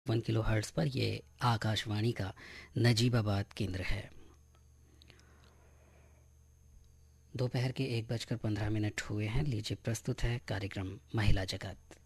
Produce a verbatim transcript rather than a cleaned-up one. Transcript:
One kilo hertz पर ये आकाशवाणी का नजीबाबाद केंद्र है। दोपहर के एक बजकर पंद्रह मिनट हुए हैं। लीजिए प्रस्तुत है कार्यक्रम महिला जगत।